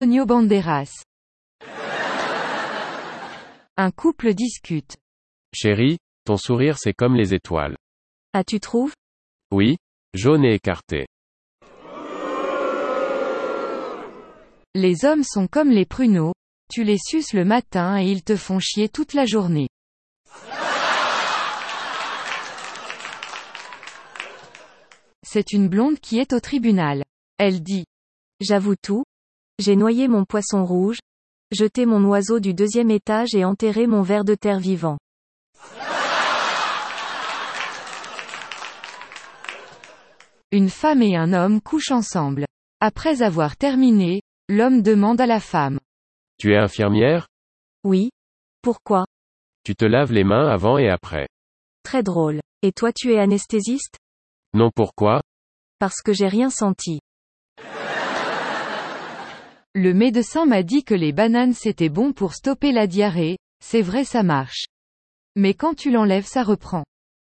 Antonio Banderas. Un couple discute. Chérie, ton sourire c'est comme les étoiles. Ah, tu trouves? Oui, jaune et écarté. Les hommes sont comme les pruneaux, tu les suces le matin et ils te font chier toute la journée. C'est une blonde qui est au tribunal. Elle dit. J'avoue tout. J'ai noyé mon poisson rouge, jeté mon oiseau du 2e étage et enterré mon ver de terre vivant. Une femme et un homme couchent ensemble. Après avoir terminé, l'homme demande à la femme. Tu es infirmière? Oui. Pourquoi? Tu te laves les mains avant et après. Très drôle. Et toi tu es anesthésiste? Non, pourquoi? Parce que j'ai rien senti. Le médecin m'a dit que les bananes c'était bon pour stopper la diarrhée, c'est vrai ça marche. Mais quand tu l'enlèves ça reprend.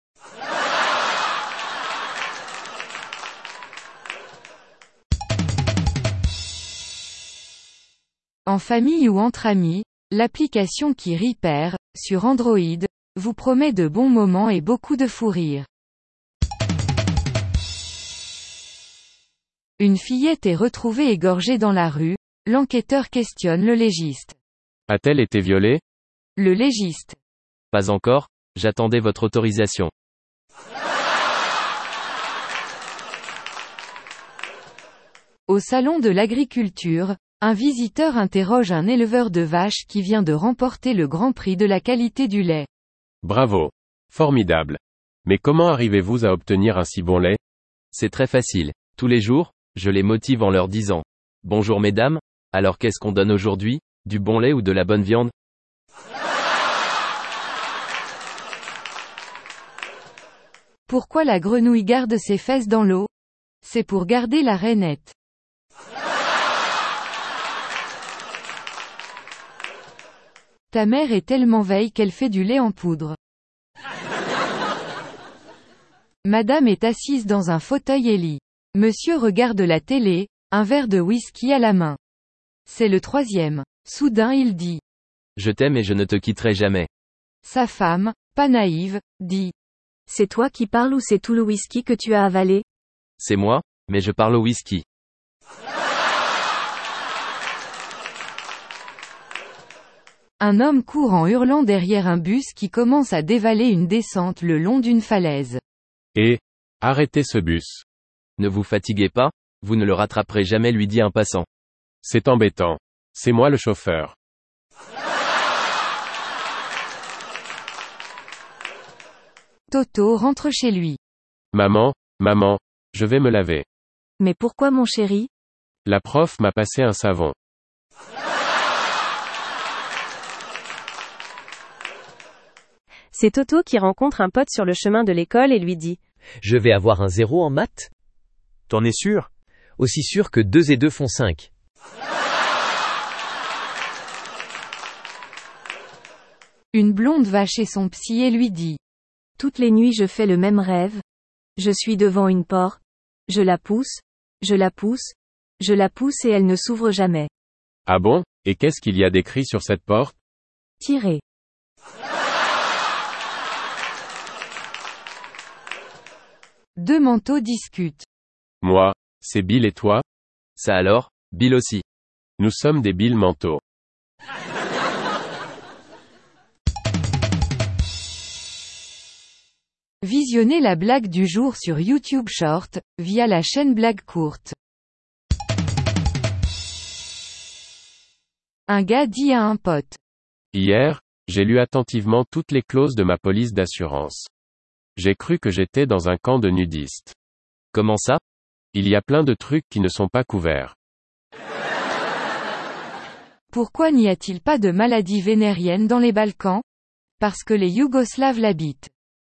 En famille ou entre amis, l'application qui Repair, sur Android, vous promet de bons moments et beaucoup de fou rire. Une fillette est retrouvée égorgée dans la rue, l'enquêteur questionne le légiste. A-t-elle été violée? Le légiste. Pas encore, j'attendais votre autorisation. Au salon de l'agriculture, un visiteur interroge un éleveur de vaches qui vient de remporter le Grand Prix de la qualité du lait. Bravo. Formidable. Mais comment arrivez-vous à obtenir un si bon lait? C'est très facile. Tous les jours, je les motive en leur disant. Bonjour mesdames, alors qu'est-ce qu'on donne aujourd'hui? Du bon lait ou de la bonne viande? Pourquoi la grenouille garde ses fesses dans l'eau? C'est pour garder la rainette. Ta mère est tellement veille qu'elle fait du lait en poudre. Madame est assise dans un fauteuil et lit. Monsieur regarde la télé, un verre de whisky à la main. C'est le 3e. Soudain il dit. Je t'aime et je ne te quitterai jamais. Sa femme, pas naïve, dit. C'est toi qui parles ou c'est tout le whisky que tu as avalé? C'est moi, mais je parle au whisky. Un homme court en hurlant derrière un bus qui commence à dévaler une descente le long d'une falaise. Et, arrêtez ce bus. Ne vous fatiguez pas, vous ne le rattraperez jamais, lui dit un passant. C'est embêtant. C'est moi le chauffeur. Toto rentre chez lui. Maman, je vais me laver. Mais pourquoi mon chéri? La prof m'a passé un savon. C'est Toto qui rencontre un pote sur le chemin de l'école et lui dit. Je vais avoir un 0 en maths? T'en es sûr? Aussi sûr que 2 et 2 font 5. Une blonde va chez son psy et lui dit. Toutes les nuits je fais le même rêve. Je suis devant une porte. Je la pousse. Je la pousse. Je la pousse et elle ne s'ouvre jamais. Ah bon? Et qu'est-ce qu'il y a d'écrit sur cette porte? Tirez. Deux manteaux discutent. Moi, c'est Bill et toi? Ça alors, Bill aussi. Nous sommes des Bill manteaux. Visionnez la blague du jour sur YouTube Short, via la chaîne Blague Courte. Un gars dit à un pote. Hier, j'ai lu attentivement toutes les clauses de ma police d'assurance. J'ai cru que j'étais dans un camp de nudistes. Comment ça? Il y a plein de trucs qui ne sont pas couverts. Pourquoi n'y a-t-il pas de maladie vénérienne dans les Balkans? Parce que les Yougoslaves l'habitent.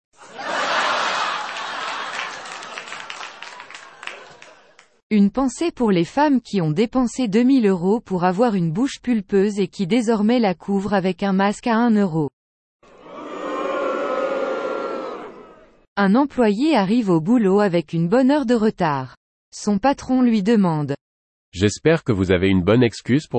Une pensée pour les femmes qui ont dépensé 2000 € pour avoir une bouche pulpeuse et qui désormais la couvrent avec un masque à 1 €. Un employé arrive au boulot avec une bonne heure de retard. Son patron lui demande. J'espère que vous avez une bonne excuse pour